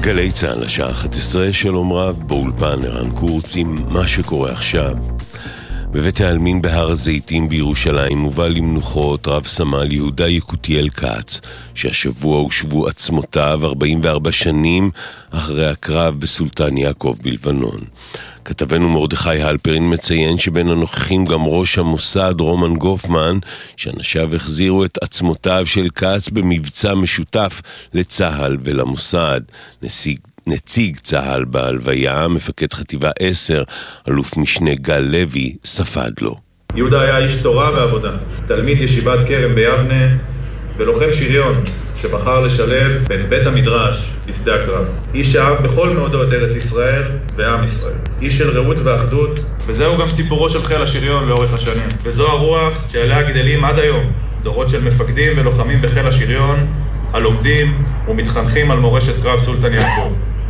גלי צהל, השעה 11, שלום רב, באולפן ערן קורץ עם מה שקורה עכשיו. בבית העלמין בהר הזיתים בירושלים מובא למנוחות רב סמל יהודה יקותיאל כץ, שהשבוע הושבו עצמותיו 44 שנים אחרי הקרב בסולטן יעקב בלבנון. כתבנו מרדכי הלפרין מציין שבין הנוכחים גם ראש המוסד רומן גופמן, שאנשיו החזירו את עצמותיו של כץ במבצע משותף לצהל ולמוסד. נציג צהל בהלוויה, מפקד חטיבה 10, אלוף משנה גל לוי, ספד לו. יהודה היה איש תורה ועבודה, תלמיד ישיבת כרם ביבנה ולוחם שריון שבחר לשלב בין בית המדרש לשדה הקרב. איש שאהב בכל מאודו את ארץ ישראל ועם ישראל. איש של רעות ואחדות, וזהו גם סיפורו של חיל השריון לאורך השנים. וזו הרוח שעליה גדלים עד היום דורות של מפקדים ולוחמים בחיל השריון, הלומדים ומתחנכים על מורשת קרב סולטן יעקב.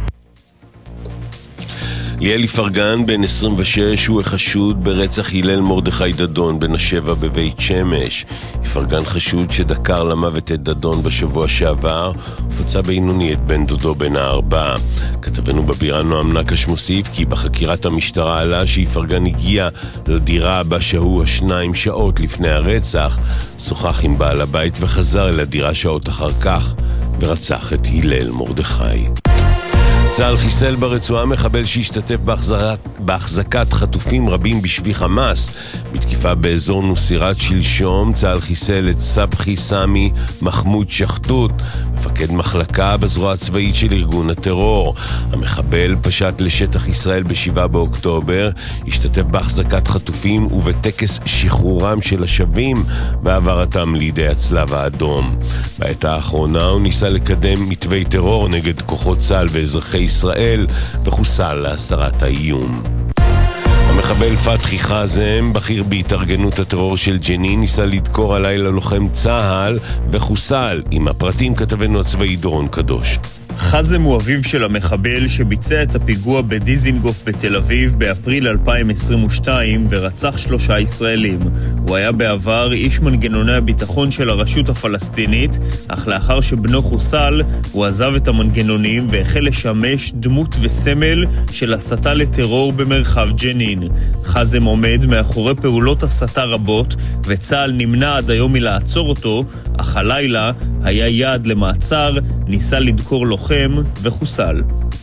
ליאל איפרגן, בן 26, הוא החשוד ברצח הלל מרדכי דדון, בן 7 בבית שמש. איפרגן חשוד שדקר למוות את דדון בשבוע שעבר, ופצע בינוני את בן דודו בן 4. כתבנו בבירה נועם נקש מוסיף כי בחקירת המשטרה עלה שאיפרגן הגיע לדירה בה שהו 2 שעות לפני הרצח, שוחח עם בעל הבית וחזר אל הדירה שעות אחר כך, ורצח את הלל מרדכי. צה"ל חיסל ברצועה מחבל שהשתתף בהחזקת חטופים רבים בשבי חמאס. בתקיפה באזור נוסירת שלשום, צה"ל חיסל את סבחי סמי מחמוד שחטות, מפקד מחלקה בזרוע הצבאית של ארגון הטרור. המחבל פשט לשטח ישראל ב7 באוקטובר, השתתף בהחזקת חטופים ובטקס שחרורם של השבים והעברתם לידי הצלב האדום. בעת האחרונה הוא ניסה לקדם מתווי טרור נגד כוחות צה"ל ואזרחי ישראל וחוסל להסרת האיום. המחבל פתחי חזם, בכיר בהתארגנות הטרור של ג'נין, ניסה לדקור הלילה לוחם צה"ל וחוסל. עם הפרטים כתבנו הצבאי דורון קדוש. חזם הוא אביו של המחבל שביצע את הפיגוע בדיזינגוף בתל אביב באפריל 2022 ורצח 3 ישראלים. הוא היה בעבר איש מנגנוני הביטחון של הרשות הפלסטינית, אך לאחר שבנו חוסל הוא עזב את המנגנונים והחל לשמש דמות וסמל של הסתה לטרור במרחב ג'נין. חזם עומד מאחורי פעולות הסתה רבות וצה"ל נמנע עד היום מלעצור אותו, אך הלילה היה יעד למעצר, ניסה לדקור לוחם וחוסל.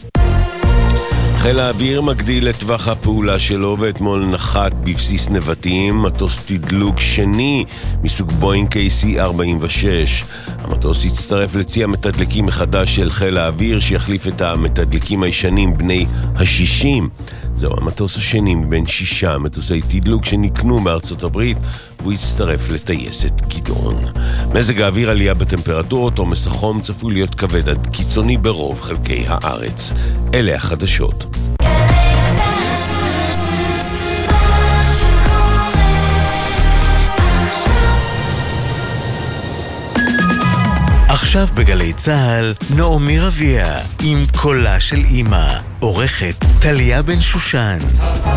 חיל האוויר מגדיל את טווח הפעולה שלו, ואתמול נחת בבסיס נבטים מטוס תדלוק שני מסוג בואינג KC-46. המטוס הצטרף לצי המתדלקים מחדש של חיל האוויר שיחליף את המתדלקים הישנים בני ה-60. זהו המטוס השני בין 6 מטוסי תדלוק שנקנו מארצות הברית, והוא הצטרף לטייסת גדעון. מזג האוויר, עלייה בטמפרטורות, עומס החום צפוי להיות כבד עד קיצוני ברוב חלקי הארץ. אלה החדשות. עכשיו בגלי צהל, נעמי רביע עם קולה של אמא, עורכת טליה בן שושן.